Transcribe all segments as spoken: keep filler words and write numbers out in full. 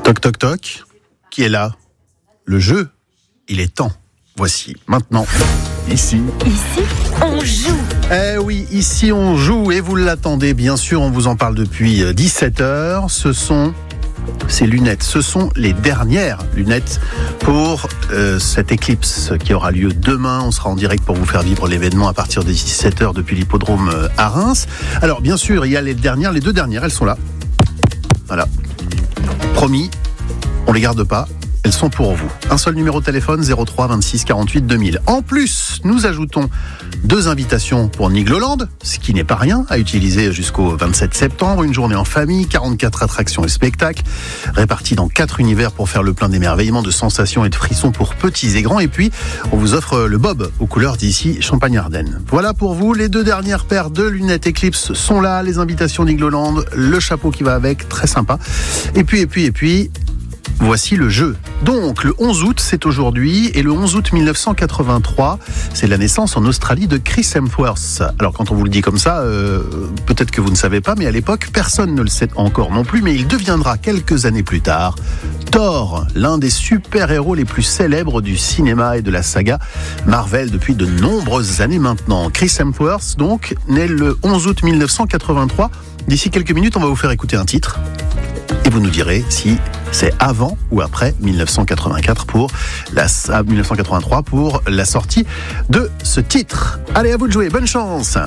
Toc toc toc, qui est là? Le jeu, il est temps. Voici, maintenant. Ici. Ici, on joue. Eh oui, ici on joue et vous l'attendez bien sûr, on vous en parle depuis dix-sept heures. Ce sont ces lunettes, ce sont les dernières lunettes pour euh, cette éclipse qui aura lieu demain. On sera en direct pour vous faire vivre l'événement à partir des dix-sept heures depuis l'hippodrome à Reims. Alors bien sûr, il y a les dernières, les deux dernières, elles sont là. Voilà. Promis, on les garde pas. Elles sont pour vous. Un seul numéro de téléphone, zéro trois vingt-six quarante-huit deux mille. En plus, nous ajoutons deux invitations pour Nigloland, ce qui n'est pas rien, à utiliser jusqu'au vingt-sept septembre. Une journée en famille, quarante-quatre attractions et spectacles, répartis dans quatre univers pour faire le plein d'émerveillement, de sensations et de frissons pour petits et grands. Et puis, on vous offre le bob aux couleurs d'ici Champagne-Ardenne. Voilà pour vous, les deux dernières paires de lunettes Eclipse sont là, les invitations Nigloland, le chapeau qui va avec, très sympa. Et puis, et puis, et puis... voici le jeu. Donc, le onze août, c'est aujourd'hui, et le onze août mille neuf cent quatre-vingt-trois, c'est la naissance en Australie de Chris Hemsworth. Alors, quand on vous le dit comme ça, euh, peut-être que vous ne savez pas, mais à l'époque, personne ne le sait encore non plus, mais il deviendra quelques années plus tard Thor, l'un des super-héros les plus célèbres du cinéma et de la saga Marvel depuis de nombreuses années maintenant. Chris Hemsworth, donc, né le onze août mille neuf cent quatre-vingt-trois. D'ici quelques minutes, on va vous faire écouter un titre. Et vous nous direz si c'est avant ou après mille neuf cent quatre-vingt-quatre pour la, ah, mille neuf cent quatre-vingt-trois pour la sortie de ce titre. Allez, à vous de jouer, bonne chance.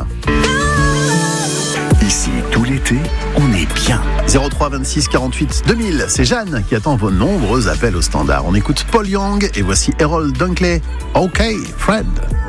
Ici, tout l'été, on est bien. zéro trois vingt-six quarante-huit deux mille, c'est Jeanne qui attend vos nombreux appels au standard. On écoute Paul Young et voici Errol Dunkley. OK, Fred.